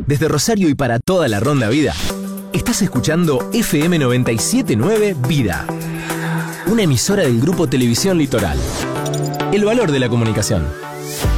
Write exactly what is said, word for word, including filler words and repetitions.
Desde Rosario y para toda la Ronda Vida, estás escuchando F M noventa y siete punto nueve Vida, una emisora del Grupo Televisión Litoral. El valor de la comunicación.